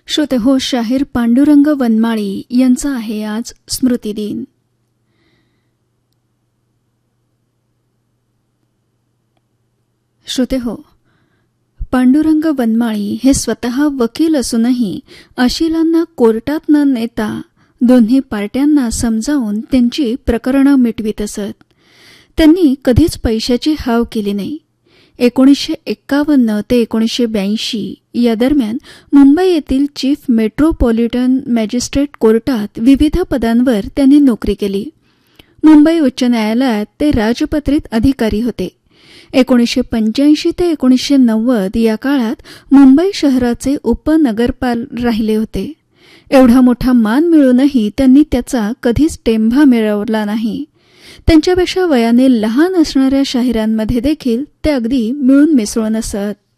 श्रोते हो, शाहीर पांडुरंग वनमाळी यांचा आहे आज स्मृतिदिन. श्रोते हो, पांडुरंग वनमाळी हे स्वतः वकील असूनही अशिलांना कोर्टात न नेता दोन्ही पार्ट्यांना समजावून त्यांची प्रकरणं मिटवीत असत. त्यांनी कधीच पैशाची हाव केली नाही. 1951 ते 1982 या दरम्यान मुंबई येथील चीफ मेट्रोपॉलिटन मॅजिस्ट्रेट कोर्टात विविध पदांवर त्यांनी नोकरी केली. मुंबई उच्च न्यायालयात ते राजपत्रित अधिकारी होते. 1985 ते 1990 या काळात मुंबई शहराचे उपनगरपाल राहिले होते. एवढा मोठा मान मिळूनही त्यांनी त्याचा कधीच टेंभा मिळवला नाही. त्यांच्यापेक्षा वयाने लहान असणाऱ्या शाहिरांमध्ये देखील ते अगदी मिळून मिसळून असत.